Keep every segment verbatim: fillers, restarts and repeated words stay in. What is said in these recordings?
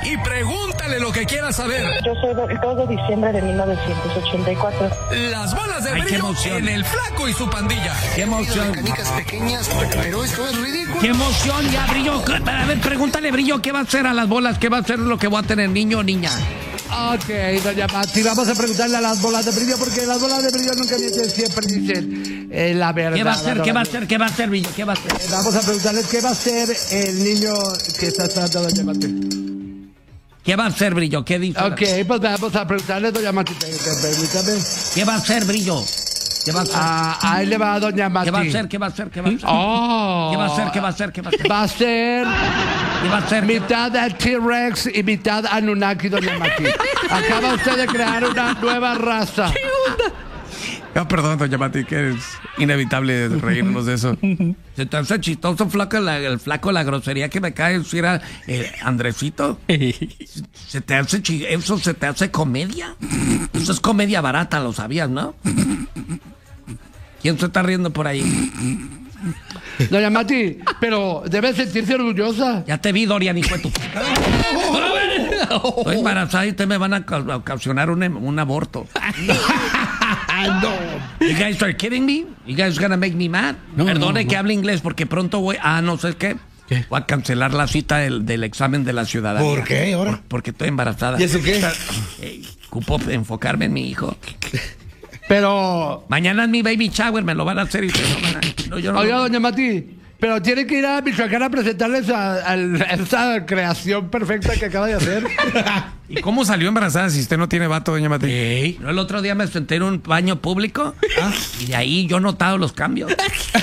y pregúntale lo que quieras saber. Yo soy del dos de diciembre de mil novecientos ochenta y cuatro. Las bolas de Ay, qué brillo emoción. en el Flaco y su pandilla. ¡Qué emoción! Canicas pequeñas, pero esto es ridículo. ¡Qué emoción! Ya, Brillo. A ver, pregúntale, Brillo, ¿qué va a hacer a las bolas? ¿Qué va a hacer lo que voy a tener, niño o niña? Ok, doña Pati, vamos a preguntarle a las bolas de brillo, porque las bolas de brillo nunca dicen, siempre dicen eh, la verdad. ¿Qué va a hacer? ¿no? ¿Qué va a hacer? ¿Qué va a hacer, Brillo? ¿Qué va a hacer? Eh, Vamos a preguntarles qué va a hacer el niño que está esperando doña Pati. ¿Qué va a hacer, Brillo? ¿Qué dice? Ok, pues vamos a preguntarle, doña Mati, permítame. ¿Qué va a hacer, Brillo? ¿Qué va a hacer? Ah, ahí le va a doña Mati. ¿Qué va a hacer? ¿Qué va a hacer? ¿Qué va a hacer? Oh. ¿Qué va a hacer? ¿Qué va a hacer? ¿Qué va a hacer? Va a ser ¿Qué va a hacer? mitad de T-Rex y mitad Anunnaki, doña Mati. Acaba usted de crear una nueva raza. No, perdón, doña Mati, que es inevitable reírnos de eso. Se te hace chistoso, flaco, la, el flaco, la grosería que me cae decir a eh, Andresito. Se te hace chi- eso se te hace comedia. Eso es comedia barata, lo sabías, ¿no? ¿Quién se está riendo por ahí? Doña Mati, pero debe sentirse orgullosa. Ya te vi, Dorian, hijo de tu... Estoy embarazada y ustedes me van a ca- a ocasionar un, em- un aborto. No. You guys are kidding me? You guys gonna make me mad? No, Perdone no, que no. hable inglés porque pronto voy... Ah, no sé qué. ¿Qué? Voy a cancelar la cita del, del examen de la ciudadanía. ¿Por qué ahora? Por- porque estoy embarazada. ¿Y eso qué? Eh, Ocupo enfocarme en mi hijo. Pero, Mañana es mi baby shower, me lo van a hacer y ustedes no van a... No, yo no- oiga, doña Mati, pero tiene que ir a Michoacán a presentarles a, a- a esa creación perfecta que acaba de hacer. ¿Y cómo salió embarazada si usted no tiene vato, doña Mati? Ey, ¿no? El otro día me senté en un baño público y de ahí yo he notado los cambios.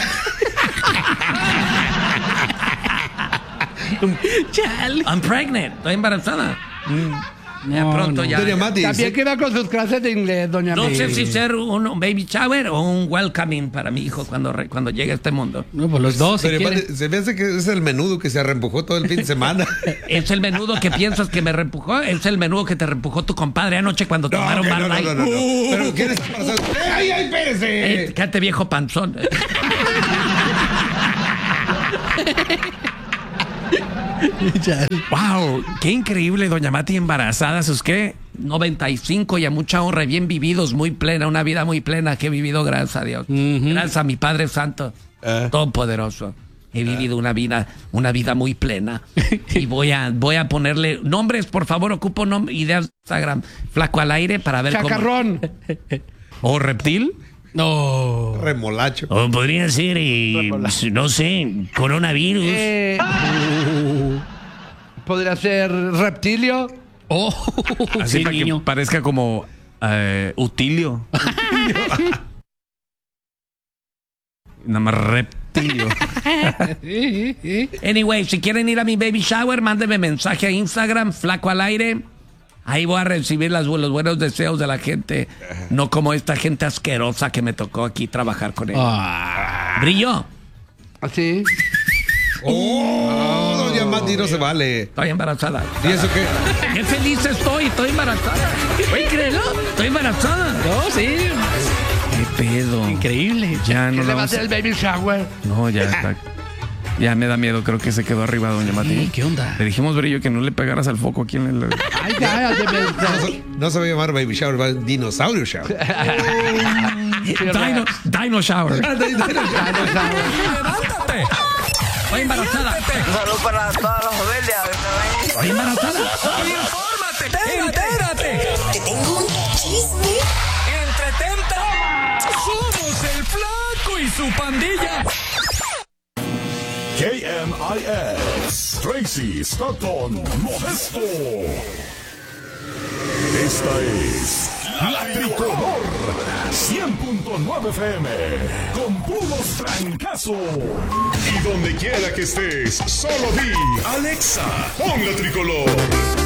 Chale. I'm pregnant, estoy embarazada. Ya No, pronto no. ya. Doña Mati, También sí. que va con sus clases de inglés, doña No Mati. sé si ser un, un baby shower o un welcoming para mi hijo cuando, re- cuando llegue a este mundo. No, pues los dos, si Pero quieren. aparte, se me hace que es el menudo que se arrempujó todo el fin de semana. ¿Es el menudo que piensas que me reempujó? ¿Es el menudo que te reempujó tu compadre anoche cuando No, tomaron que Bud no, no, Light? no, no, no. Pero ¿quién está embarazada? ¡Eh, ¡Ay, ay, espérese! Eh, cállate, viejo panzón. Chale. ¡Wow! ¡Qué increíble, doña Mati embarazada! ¿Sus qué? noventa y cinco y a mucha honra, bien vividos, muy plena, una vida muy plena que he vivido, gracias a Dios. Gracias a mi Padre Santo, Ah. Todopoderoso. He vivido una vida, una vida muy plena. Y voy a, voy a ponerle nombres, por favor, ocupo nom- ideas de Instagram. Flaco al aire para ver cómo. Chacarrón. ¿O reptil? No. Remolacho. O podría ser, eh, no sé, coronavirus. Eh, Podría ser reptilio. Oh, Así sí, para niño. que parezca como eh, utilio. Nada más reptilio. Anyway, si quieren ir a mi baby shower, mándenme mensaje a Instagram, Flaco al aire. Ahí voy a recibir las, los buenos deseos de la gente. No como esta gente asquerosa que me tocó aquí trabajar con él. Ah. Brillo, Así. ¡Oh! Doña Mati, no se vale. estoy embarazada. ¿Y eso qué? Qué feliz estoy, estoy embarazada. Oye, créelo, estoy embarazada. No, sí. ¿Qué pedo? Increíble. Ya no ¿Quién le la va a vamos hacer el baby shower? No, ya está. Ya me da miedo, creo que se quedó arriba doña Mati. Sí, ¿qué onda? Le dijimos, Brillo, que no le pegaras al foco aquí en el... Ay, cállate, No me- se, no se va a llamar baby shower, va a ser dinosaurio shower. Dino, dino shower. ¡Levántate! Estoy embarazada. Salud para todas las familias. Estoy embarazada. ¡Infórmate! ¡Entérate! Te tengo un chisme. ¡Entretente! ¡Somos el Flaco y su pandilla! K M I S, Tracy, Stockton, Modesto. Esta es La Tricolor, cien punto nueve F M, con puros trancazos. Y donde quiera que estés, solo di, Alexa, pon La Tricolor.